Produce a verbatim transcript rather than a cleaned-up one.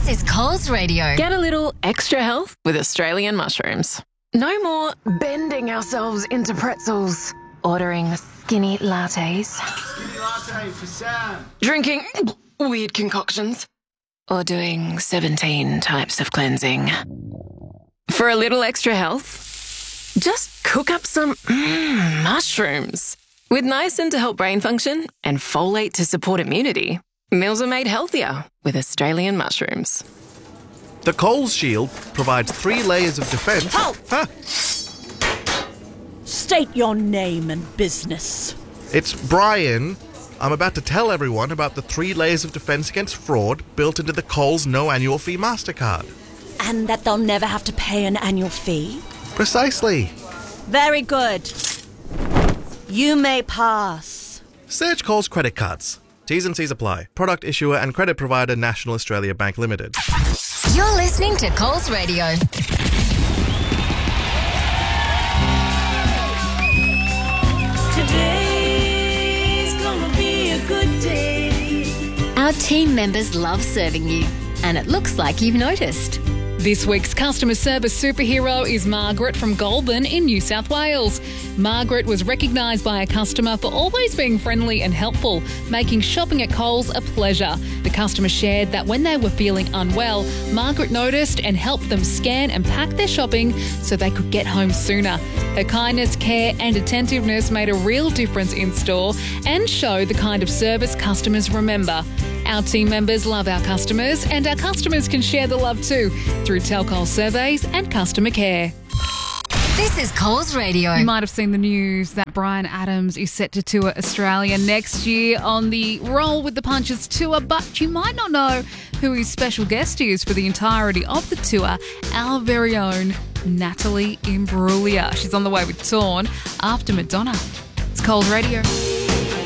This is Coles Radio. Get a little extra health with Australian mushrooms. No more bending ourselves into pretzels, ordering skinny lattes, Skinny latte for Sam. drinking weird concoctions, or doing seventeen types of cleansing. For a little extra health, just cook up some mm, mushrooms. With niacin to help brain function and folate to support immunity, meals are made healthier with Australian mushrooms. The Coles Shield provides three layers of defence. Halt! Huh? State your name and business. It's Brian. I'm about to tell everyone about the three layers of defence against fraud built into the Coles no annual fee MasterCard. And that they'll never have to pay an annual fee? Precisely. Very good. You may pass. Search Coles credit cards. T's and C's apply. Product issuer and credit provider National Australia Bank Limited. You're listening to Coles Radio. Today's gonna be a good day. Our team members love serving you, and it looks like you've noticed. This week's customer service superhero is Margaret from Goulburn in New South Wales. Margaret was recognised by a customer for always being friendly and helpful, making shopping at Coles a pleasure. The customer shared that when they were feeling unwell, Margaret noticed and helped them scan and pack their shopping so they could get home sooner. Her kindness, care and attentiveness made a real difference in store and show the kind of service customers remember. Our team members love our customers, and our customers can share the love too through Tell Coles surveys and customer care. This is Coles Radio. You might have seen the news that Bryan Adams is set to tour Australia next year on the Roll with the Punches tour, but you might not know who his special guest is for the entirety of the tour, our very own Natalie Imbruglia. She's on the way with Torn after Madonna. It's Coles Radio.